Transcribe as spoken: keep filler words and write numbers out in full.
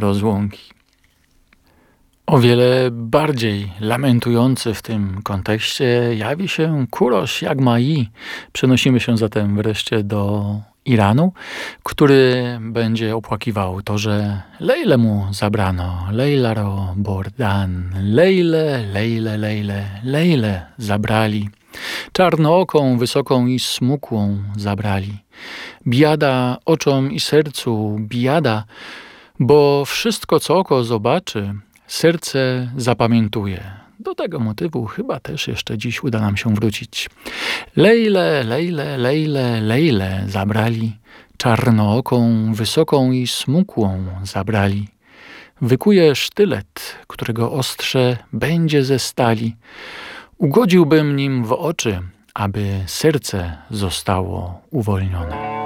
rozłąki. O wiele bardziej lamentujący w tym kontekście jawi się Kuroś Jagma-i. Przenosimy się zatem wreszcie do Iranu, który będzie opłakiwał to, że Lejle mu zabrano. Lejla ro bordan, Lejle, Lejle, Lejle, Lejle zabrali. Czarnooką, wysoką i smukłą zabrali. Biada oczom i sercu, biada, bo wszystko, co oko zobaczy, serce zapamiętuje. Do tego motywu chyba też jeszcze dziś uda nam się wrócić. Lejle, Lejle, Lejle, Lejle zabrali. Czarnooką, wysoką i smukłą zabrali. Wykuje sztylet, którego ostrze będzie ze stali. Ugodziłbym nim w oczy, aby serce zostało uwolnione.